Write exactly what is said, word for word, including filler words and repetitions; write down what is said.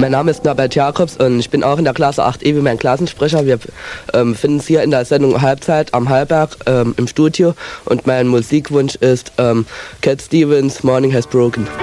Mein Name ist Norbert Jakobs und ich bin auch in der Klasse acht E wie mein Klassensprecher. Wir ähm, finden es hier in der Sendung Halbzeit am Hallberg ähm, im Studio und mein Musikwunsch ist ähm, Cat Stevens, Morning Has Broken.